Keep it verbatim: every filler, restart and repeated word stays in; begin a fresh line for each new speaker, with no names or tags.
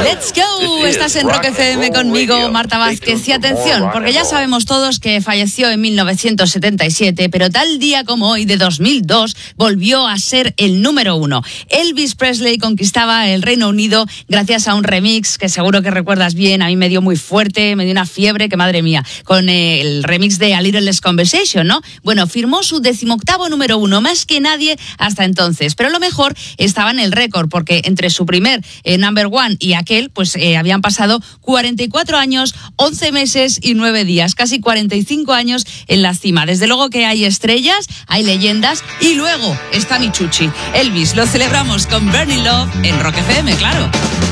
Let's go. Estás en Rock F M conmigo, Marta Vázquez. Y atención, porque ya sabemos todos que falleció en mil novecientos setenta y siete, pero tal día como hoy de dos mil dos volvió a ser el número uno. Elvis Presley conquistaba el Reino Unido gracias a un remix que seguro que recuerdas bien. A mí me dio muy fuerte, me dio una fiebre que madre mía, con el remix de A Little Less Conversation, ¿no? Bueno, firmó su decimoctavo número uno, más que nadie hasta entonces. Pero lo mejor estaba en el récord, porque entre su primer eh, number one y aquel, pues eh, habían pasado cuarenta y cuatro años, once meses y nueve días, casi cuarenta y cinco años en la cima. Desde luego que hay estrellas, hay leyendas y luego está mi chuchi. Elvis, lo celebramos con Burning Love en Rock F M, claro.